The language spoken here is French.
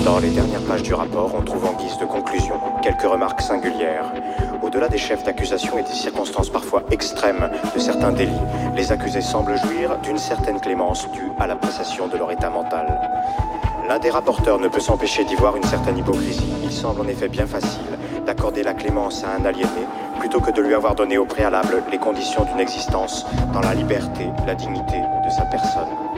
Dans les dernières pages du rapport, on trouve en guise de conclusion quelques remarques singulières. Au-delà des chefs d'accusation et des circonstances parfois extrêmes de certains délits, les accusés semblent jouir d'une certaine clémence due à l'appréciation de leur état mental. L'un des rapporteurs ne peut s'empêcher d'y voir une certaine hypocrisie. Il semble en effet bien facile d'accorder la clémence à un aliéné plutôt que de lui avoir donné au préalable les conditions d'une existence dans la liberté, la dignité de sa personne.